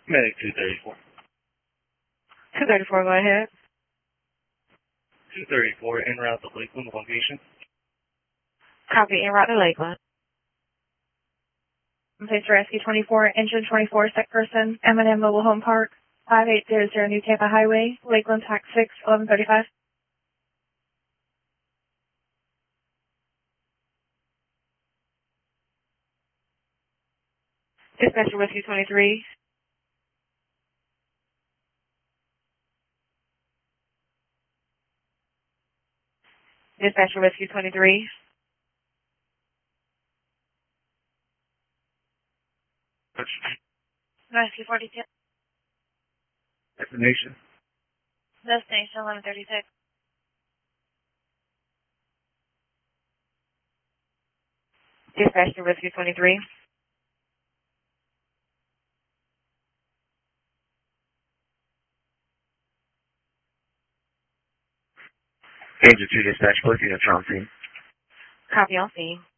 Medic 234. 234, go ahead. 234, en route to Lakeland location. Copy, en route to Lakeland. Place Rescue 24, Engine 24, sick person, M&M Mobile Home Park, 5800 New Tampa Highway, Lakeland, TAC 6, 1135. Dispatcher Rescue 23. Dispatcher Rescue 23. Rescue 42. Destination. Destination 1136. Dispatcher Rescue 23. Engine 2 dispatch, posting at Tron scene. Copy on scene.